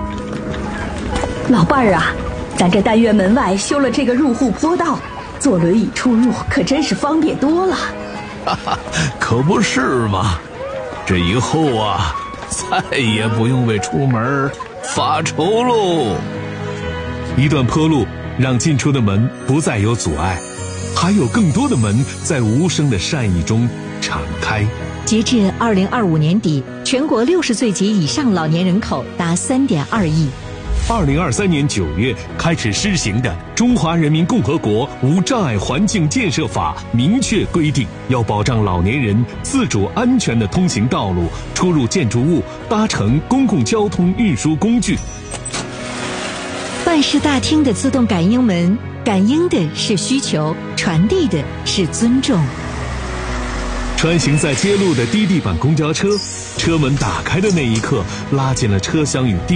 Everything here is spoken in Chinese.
老伴儿啊，咱这单元门外修了这个入户坡道，坐轮椅出入可真是方便多了。 哈哈，可不是嘛！这以后啊，再也不用为出门发愁喽。 一段坡路让进出的门不再有阻碍，还有更多的门在无声的善意中敞开。 截至2025年底，全国60岁及以上老年人口达3.2亿。 2023年9月开始施行的《中华人民共和国无障碍环境建设法》明确规定，要保障老年人自主安全的通行道路、出入建筑物、搭乘公共交通运输工具。 办事大厅的自动感应门，感应的是需求，传递的是尊重。 穿行在街路的低地板公交车，车门打开的那一刻，拉近了车厢与地